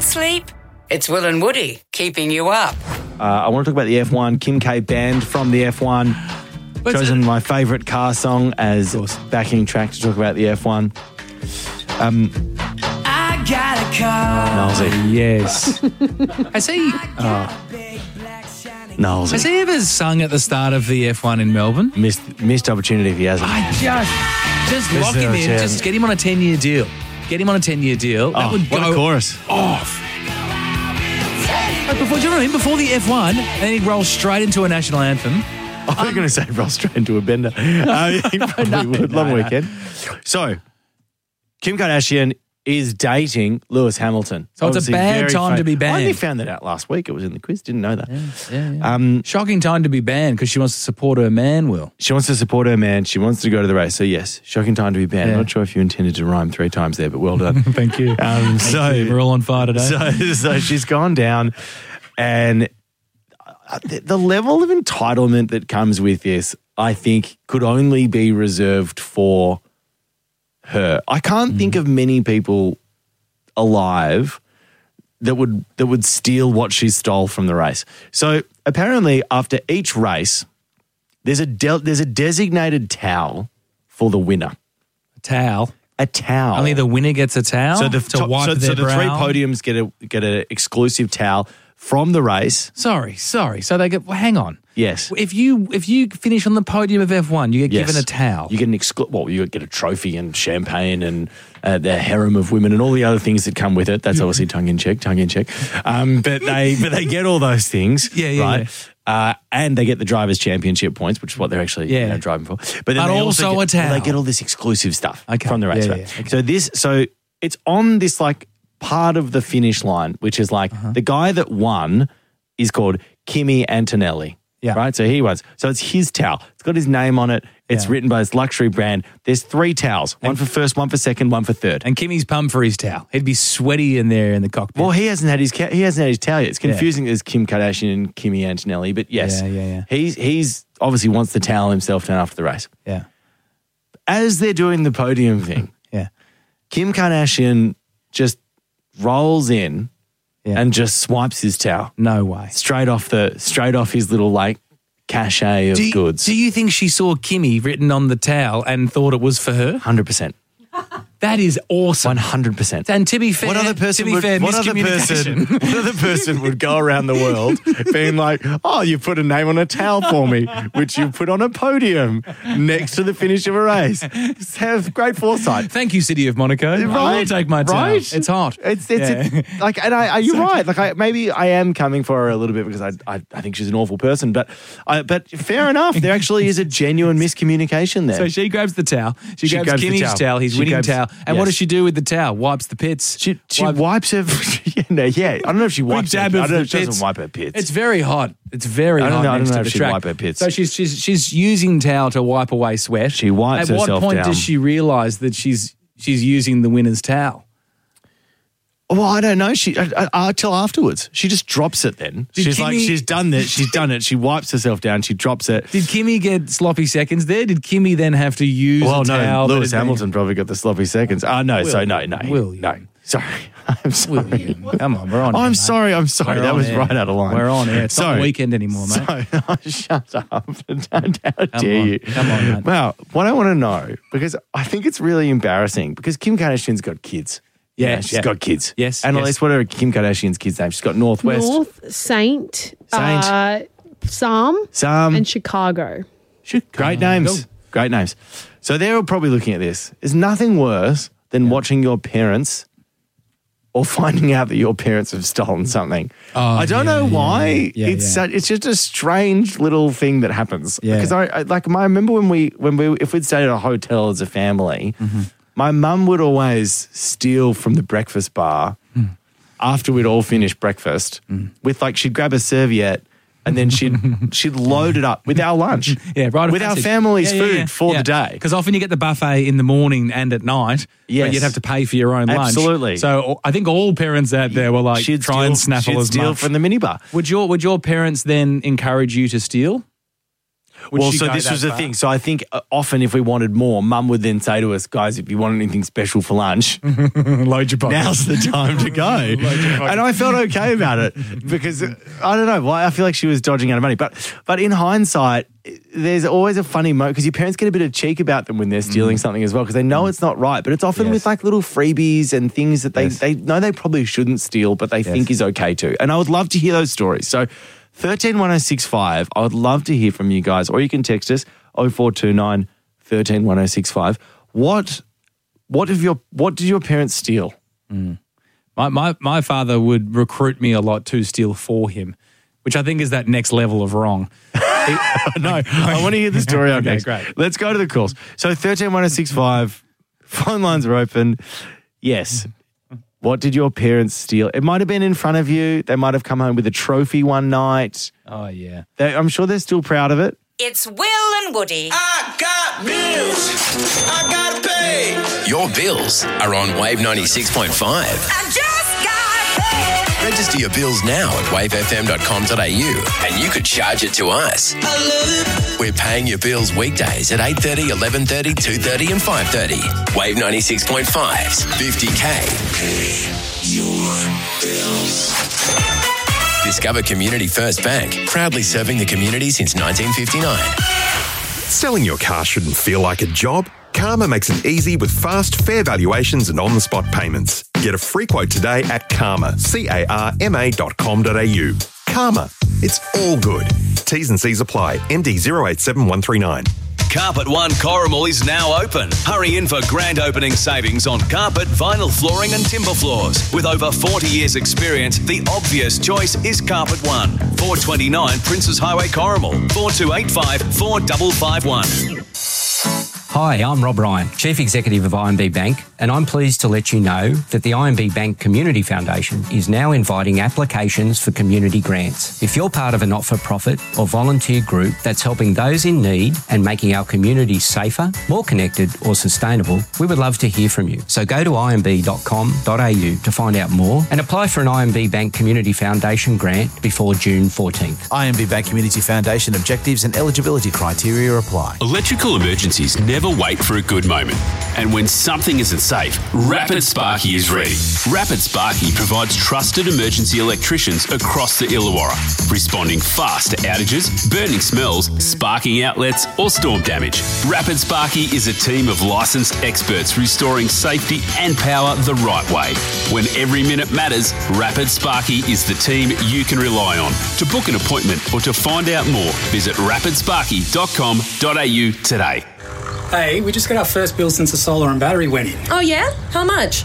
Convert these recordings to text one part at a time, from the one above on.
sleep? It's Will and Woody keeping you up. I want to talk about the F1. Kim K banned from the F1. Chosen my favourite car song as backing track to talk about the F1. I got a car. Nolsey. Yes. Nolsey. Has he ever sung at the start of the F1 in Melbourne? Missed opportunity if he hasn't. Just lock him in. Just get him on a 10-year deal. Get him on a 10-year deal. That would what go a chorus. off. Like before, do you know what I mean? Before the F1, and then he'd roll straight into a national anthem. I was going to say roll straight into a bender. He probably would. Long weekend. So, Kim Kardashian is dating Lewis Hamilton. So it's a bad time to be banned. I only found that out last week. It was in the quiz. Didn't know that. Yeah. Shocking time to be banned because she wants to support her man, Will. She wants to support her man. She wants to go to the race. So, yes, shocking time to be banned. Yeah. I'm not sure if you intended to rhyme 3 times there, but well done. Thank you. We're all on fire today. So she's gone down, and the level of entitlement that comes with this, I think, could only be reserved for her. I can't think of many people alive that would steal what she stole from the race. So apparently, after each race, there's a designated towel for the winner. Towel. A towel. Only the winner gets a towel So the to wipe their the brow? 3 podiums get an exclusive towel from the race. Sorry. So they get. Well, hang on. Yes. If you finish on the podium of F1, you get Yes. given a towel. You get you get a trophy and champagne and the harem of women and all the other things that come with it. That's obviously tongue in cheek. But they get all those things, right? And they get the drivers' championship points, which is what they're actually driving for. But then they also get, a towel. They get all this exclusive stuff from the race. Yeah, right? yeah, okay. So it's on this like part of the finish line, which is like the guy that won is called Kimi Antonelli. Yeah. Right. So he was. So it's his towel. It's got his name on it. It's written by his luxury brand. There's 3 towels. One for first, one for second, one for third. And Kimmy's pumped for his towel. He'd be sweaty in there in the cockpit. Well, he hasn't had his towel yet. It's confusing as Kim Kardashian and Kimi Antonelli, but yes, he's obviously wants the towel himself down after the race. Yeah. As they're doing the podium thing, Kim Kardashian just rolls in and just swipes his towel. No way. Straight off his little like cachet of goods. Do you think she saw Kimmy written on the towel and thought it was for her? 100%. That is awesome. 100%. And to be fair, What other person miscommunication. would go around the world being like, oh, you put a name on a towel for me, which you put on a podium next to the finish of a race? Have great foresight. Thank you, City of Monaco. I will take my towel. Right? It's hot. You're right. Like maybe I am coming for her a little bit because I think she's an awful person, but fair enough. There actually is a genuine miscommunication there. So she grabs the towel. She grabs the Kimmy's towel. His winning towel. And what does she do with the towel? Wipes the pits. She wipes her. I don't know if she wipes her. I don't know if she doesn't wipe her pits. It's very hot. It's very hot. I don't know if she wipe her pits. So she's using towel to wipe away sweat. She wipes herself down. At what point does she realise that she's using the winner's towel? Well, I don't know. She till afterwards. She just drops it. Then she's done it. She's done it. She wipes herself down. She drops it. Did Kimmy get sloppy seconds there? Did Kimmy then have to use a towel? Lewis Hamilton probably got the sloppy seconds. No. No. Sorry. I'm sorry. William. Come on, we're on. I'm sorry. That was right out of line. We're on air. It's not the weekend anymore, mate. Shut up. How dare you? Come on, mate. Well, what I want to know, because I think it's really embarrassing, because Kim Kardashian's got kids. Yeah, she's got kids. Yes. And at least what are Kim Kardashian's kids' names? She's got Northwest. Saint, Psalm, and Chicago. Great names. Great names. So they're all probably looking at this. There's nothing worse than watching your parents or finding out that your parents have stolen something. I don't know why. It's just a strange little thing that happens. Yeah. Because I remember when we if we'd stayed at a hotel as a family, my mum would always steal from the breakfast bar after we'd all finished breakfast with she'd grab a serviette and then she'd load it up with our lunch. Yeah, right. With our family's food for the day. Because often you get the buffet in the morning and at night. Yes. But you'd have to pay for your own lunch. Absolutely. So I think all parents out there were like, try and snaffle as much. She'd steal from the minibar. Would your parents then encourage you to steal? Well, so this was the thing. So I think often if we wanted more, Mum would then say to us, guys, if you want anything special for lunch, load your pockets. Now's the time to go. And I felt okay about it because, I don't know, I feel like she was dodging out of money. But in hindsight, there's always a funny moment because your parents get a bit of cheek about them when they're stealing something as well because they know it's not right. But it's often with like little freebies and things that they know they probably shouldn't steal, but they think is okay too. And I would love to hear those stories. So 131065, I would love to hear from you guys, or you can text us 0429 131065. What did your parents steal? My father would recruit me a lot to steal for him, which I think is that next level of wrong. No, I want to hear the story out next. Great. Let's go to the calls. So 131065, phone lines are open. Yes. What did your parents steal? It might have been in front of you. They might have come home with a trophy one night. Oh, yeah. I'm sure they're still proud of it. It's Will and Woody. I got bills. I gotta pay. Your bills are on Wave 96.5. I just got paid. Register your bills now at wavefm.com.au and you could charge it to us. I love it. We're paying your bills weekdays at 8:30, 11:30, 2:30 and 5:30. Wave 96.5's 50K. Your bills. Discover Community First Bank, proudly serving the community since 1959. Selling your car shouldn't feel like a job. Karma makes it easy with fast, fair valuations and on-the-spot payments. Get a free quote today at Karma, CARMA.com.au. Karma, it's all good. T's and C's apply. MD 087139. Carpet One Corrimal is now open. Hurry in for grand opening savings on carpet, vinyl flooring and timber floors. With over 40 years experience, the obvious choice is Carpet One. 429 Princes Highway Corrimal, 4285 4551. Hi, I'm Rob Ryan, Chief Executive of IMB Bank, and I'm pleased to let you know that the IMB Bank Community Foundation is now inviting applications for community grants. If you're part of a not-for-profit or volunteer group that's helping those in need and making our communities safer, more connected or sustainable, we would love to hear from you. So go to imb.com.au to find out more and apply for an IMB Bank Community Foundation grant before June 14th. IMB Bank Community Foundation objectives and eligibility criteria apply. Electrical emergencies never wait for a good moment. And when something isn't safe, Rapid Sparky is ready. Rapid Sparky provides trusted emergency electricians across the Illawarra, responding fast to outages, burning smells, sparking outlets or storm damage. Rapid Sparky is a team of licensed experts restoring safety and power the right way. When every minute matters, Rapid Sparky is the team you can rely on. To book an appointment or to find out more, visit rapidsparky.com.au today. Hey, we just got our first bill since the solar and battery went in. Oh, yeah? How much?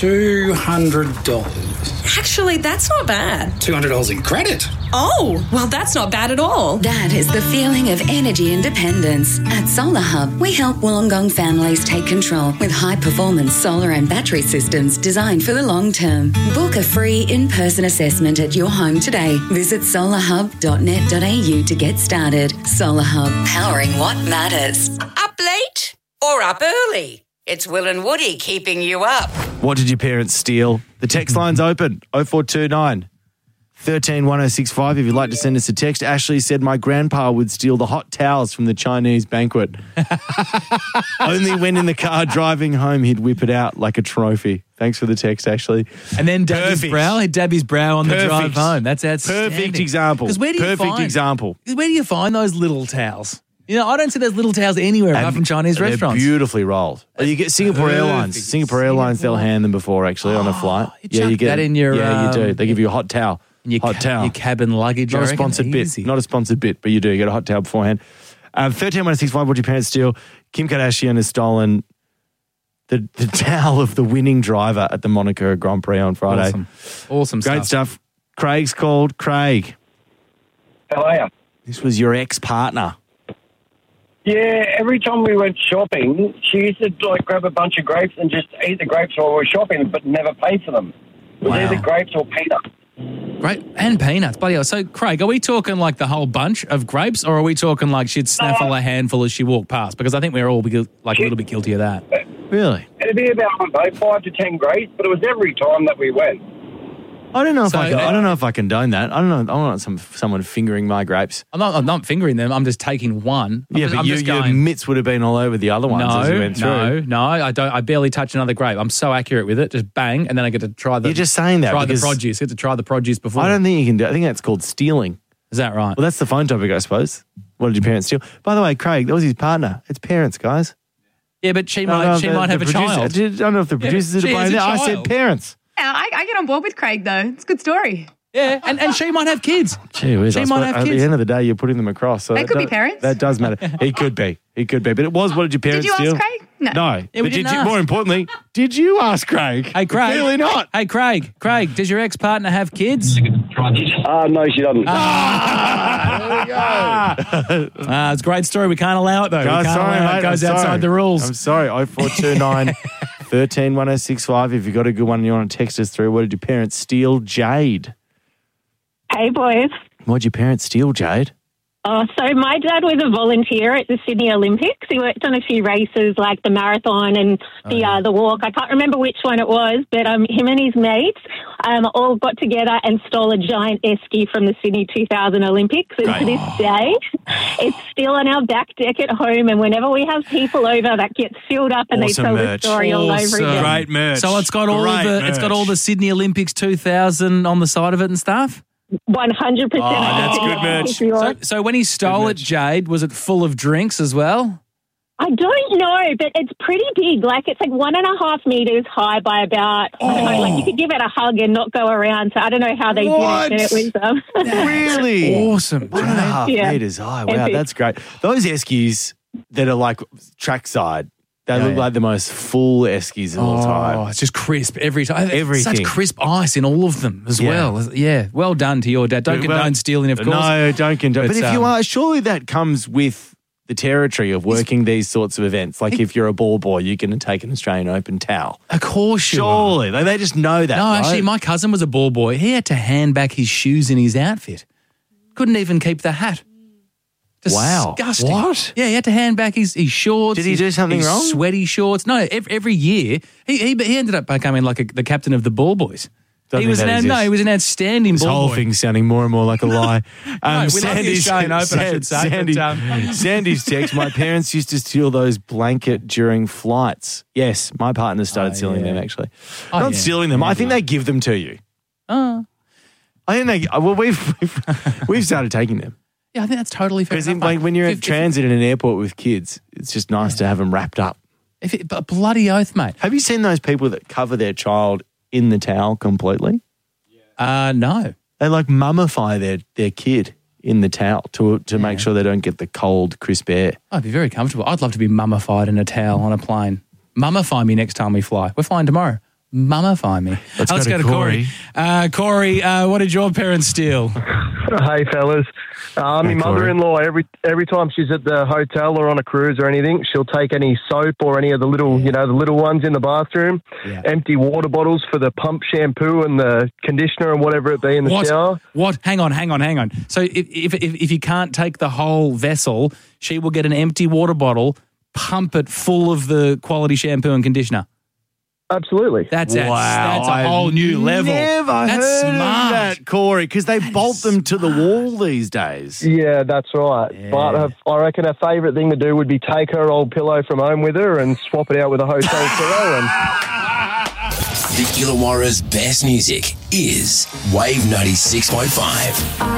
$200. Actually, that's not bad. $200 in credit. Oh, well, that's not bad at all. That is the feeling of energy independence. At Solar Hub, we help Wollongong families take control with high-performance solar and battery systems designed for the long term. Book a free in-person assessment at your home today. Visit solarhub.net.au to get started. Solar Hub, powering what matters. Up late or up early? It's Will and Woody keeping you up. What did your parents steal? The text line's open, 0429 131065. If you'd like to send us a text, Ashley said my grandpa would steal the hot towels from the Chinese banquet. Only when in the car driving home, he'd whip it out like a trophy. Thanks for the text, Ashley. And then dab his brow. He'd dab his brow on the drive home. That's outstanding. Perfect example. Where do you Where do you find those little towels? You know, I don't see those little towels anywhere apart from Chinese restaurants. They're beautifully rolled. You get Singapore Airlines. Singapore Airlines, they'll hand them before actually on a flight. You get that in your. Yeah, you do. They give you a hot towel. Your cabin luggage. Not a sponsored bit. Not a sponsored bit, but you do. You get a hot towel beforehand. 131065. What did your parents steal? Kim Kardashian has stolen the towel of the winning driver at the Monaco Grand Prix on Friday. Awesome Great stuff. Craig's called. Craig. How are you? This was your ex-partner. Yeah, every time we went shopping, she used to grab a bunch of grapes and just eat the grapes while we were shopping, but never pay for them. It was either grapes or peanuts. Great. And peanuts. Bloody hell. So, Craig, are we talking like the whole bunch of grapes or are we talking like she'd snaffle a handful as she walked past? Because I think we're all like a little bit guilty of that. Really? It'd be about 5 to 10 grapes, but it was every time that we went. I don't know if I condone that. I don't know. I don't want someone fingering my grapes. I'm not fingering them. I'm just taking one. Your mitts would have been all over the other ones as you went through. No, I don't. I barely touch another grape. I'm so accurate with it. Just bang, and then I get to try the. You're just saying that try the produce. Get to try the produce before. I don't think you can do. I think that's called stealing. Is that right? Well, that's the phone topic, I suppose. What did your parents steal? By the way, Craig, that was his partner. It's parents, guys. Yeah, but she might have a child. I don't know if the producers are to blame there. I said parents. I get on board with Craig, though. It's a good story. Yeah, and she might have kids. Gee whiz, she might have kids. At the end of the day, you're putting them across. So they could be parents. That does matter. He could be. But it was, what did your parents steal? Did you ask Craig? No. Yeah, but more importantly, did you ask Craig? Hey, Craig. Clearly not. Hey, Craig, does your ex-partner have kids? No, she doesn't. There we go. It's a great story. We can't allow it, though. It goes outside the rules. I'm sorry. 0429 13 1065. If you've got a good one and you want to text us through, what did your parents steal? Jade. Hey, boys. What did your parents steal, Jade? Oh, so my dad was a volunteer at the Sydney Olympics. He worked on a few races like the marathon and the walk. I can't remember which one it was, but him and his mates all got together and stole a giant esky from the Sydney 2000 Olympics. And to this day, it's still on our back deck at home. And whenever we have people over, that gets filled up and they tell the story all over again. Great merch. So it's got all the Sydney Olympics 2000 on the side of it and stuff? 100%. Oh, that's good merch. So when he stole it, Jade, was it full of drinks as well? I don't know, but it's pretty big. Like, it's like 1.5 meters high by about, I don't know, like you could give it a hug and not go around. So I don't know how they did it. It was really awesome. 1.5 meters high. Wow, that's great. Those eskies that are like trackside, they look like the most full eskies of all time. Oh, it's just crisp every time. Everything. Such crisp ice in all of them as well. Yeah, well done to your dad. Don't condone stealing, of course. No, don't condone. But if you are, surely that comes with the territory of working these sorts of events. Like if you're a ball boy, you're going to take an Australian Open towel. Of course you surely. Like, they just know that, No, right? actually, my cousin was a ball boy. He had to hand back his shoes in his outfit. Couldn't even keep the hat. Disgusting. Wow. What? Yeah, he had to hand back his shorts. Did he do something his wrong? Sweaty shorts. No, every year he ended up becoming like the captain of the ball boys. He was an outstanding ball boy. This whole thing's sounding more and more like a lie. Sandy's Australian Open, I should say. Sandy's text, my parents used to steal those blanket during flights. Yes, my partner started stealing them, actually. Not stealing them. I think they give them to you. Oh. I think we've started taking them. Yeah, I think that's totally fair. Because like when you're at transit in an airport with kids, it's just nice to have them wrapped up. But bloody oath, mate. Have you seen those people that cover their child in the towel completely? No. They like mummify their kid in the towel to make sure they don't get the cold, crisp air. I'd be very comfortable. I'd love to be mummified in a towel on a plane. Mummify me next time we fly. We're flying tomorrow. Mummify me. Let's go to Corey. Corey, what did your parents steal? Hey, fellas. My mother-in-law, every time she's at the hotel or on a cruise or anything, she'll take any soap or any of the little, the little ones in the bathroom, empty water bottles for the pump shampoo and the conditioner and whatever it be in the shower. What? Hang on. So if you can't take the whole vessel, she will get an empty water bottle, pump it full of the quality shampoo and conditioner. Absolutely. That's a whole new level. Never That's heard smart. of that, Corey, because they bolt them to the wall these days. Yeah, that's right. Yeah. But I reckon her favourite thing to do would be take her old pillow from home with her and swap it out with a hotel pillow. The Illawarra's best music is Wave 96.5.